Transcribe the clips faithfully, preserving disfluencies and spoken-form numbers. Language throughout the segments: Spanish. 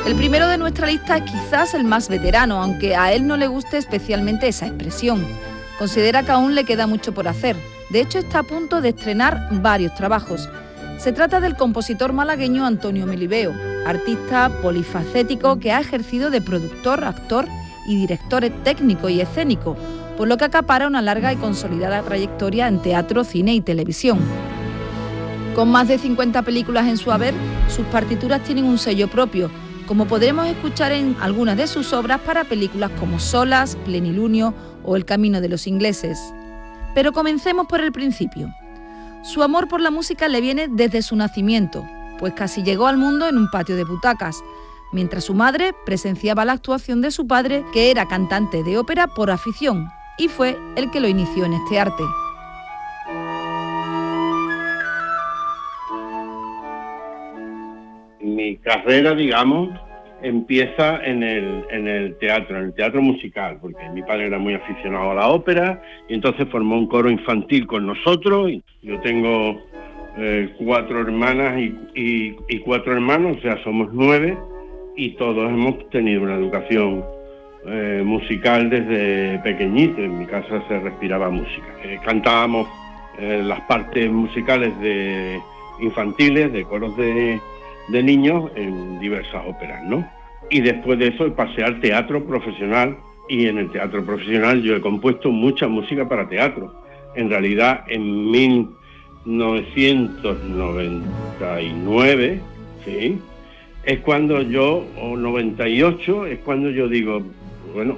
El primero de nuestra lista es quizás el más veterano, aunque a él no le guste especialmente esa expresión. Considera que aún le queda mucho por hacer. De hecho, está a punto de estrenar varios trabajos. Se trata del compositor malagueño Antonio Melibeo, artista polifacético que ha ejercido de productor, actor y director técnico y escénico, por lo que acapara una larga y consolidada trayectoria en teatro, cine y televisión. Con más de cincuenta películas en su haber, sus partituras tienen un sello propio, como podremos escuchar en algunas de sus obras para películas como Solas, Plenilunio o El camino de los ingleses. Pero comencemos por el principio. Su amor por la música le viene desde su nacimiento, pues casi llegó al mundo en un patio de butacas, mientras su madre presenciaba la actuación de su padre, que era cantante de ópera por afición, y fue el que lo inició en este arte. Mi carrera, digamos, empieza en el, en el teatro, en el teatro musical, porque mi padre era muy aficionado a la ópera y entonces formó un coro infantil con nosotros. Yo tengo eh, cuatro hermanas y, y, y cuatro hermanos, o sea, somos nueve, y todos hemos tenido una educación eh, musical desde pequeñito. En mi casa se respiraba música. Eh, cantábamos eh, las partes musicales de infantiles, de coros de... de niños en diversas óperas, ¿no? Y después de eso pasé al teatro profesional, y en el teatro profesional yo he compuesto mucha música para teatro. En realidad, en mil novecientos noventa y nueve, ¿sí?, es cuando yo, o noventa y ocho, es cuando yo digo, bueno,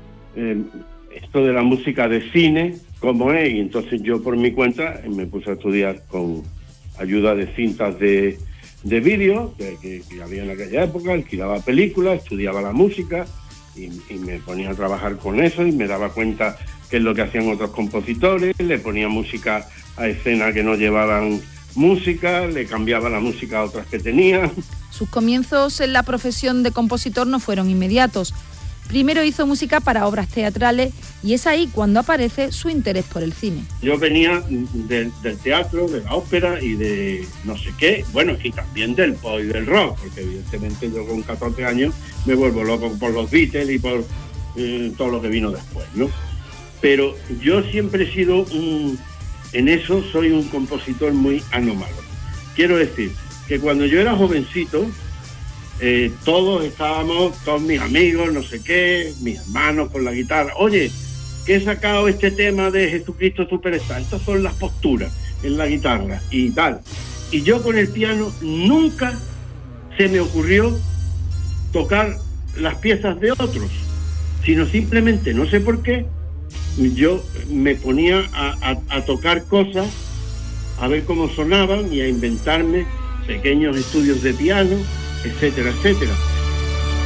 eh, esto de la música de cine, ¿cómo es? Y entonces yo por mi cuenta me puse a estudiar con ayuda de cintas de de vídeo que, que, que había en aquella época, alquilaba películas, estudiaba la música y, y me ponía a trabajar con eso y me daba cuenta qué es lo que hacían otros compositores, le ponía música a escenas que no llevaban música, le cambiaba la música a otras que tenían. Sus comienzos en la profesión de compositor no fueron inmediatos. Primero hizo música para obras teatrales y es ahí cuando aparece su interés por el cine. Yo venía de, del teatro, de la ópera y de no sé qué, bueno, y también del pop y del rock, porque evidentemente yo con catorce años me vuelvo loco por los Beatles y por eh, todo lo que vino después, ¿no? Pero yo siempre he sido un... en eso soy un compositor muy anómalo. Quiero decir que cuando yo era jovencito, Eh, todos estábamos, todos mis amigos, no sé qué, mis hermanos con la guitarra. Oye, que he sacado este tema de Jesucristo Superstar. Estas son las posturas en la guitarra y tal. Y yo con el piano nunca se me ocurrió tocar las piezas de otros, sino simplemente, no sé por qué, yo me ponía a, a, a tocar cosas, a ver cómo sonaban y a inventarme pequeños estudios de piano, etcétera, etcétera.